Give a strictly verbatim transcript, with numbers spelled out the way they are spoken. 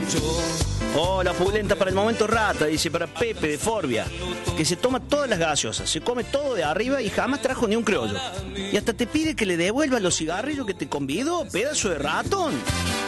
Oh, la pulenta para el momento rata, dice para Pepe de Forbia, que se toma todas las gaseosas, se come todo de arriba y jamás trajo ni un criollo. Y hasta te pide que le devuelva los cigarrillos que te convido, pedazo de ratón.